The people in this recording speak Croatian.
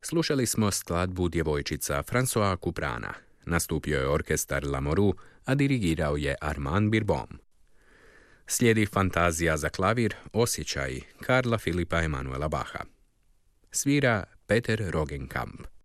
Slušali smo skladbu Djevojčica François Couprana. Nastupio je orkestar Lamoureux, a dirigirao je Armand Birbom. Slijedi Fantazija za klavir, Osjećaji, Karla Filipa Emanuela Bacha. Svira Peter Rogenkamp.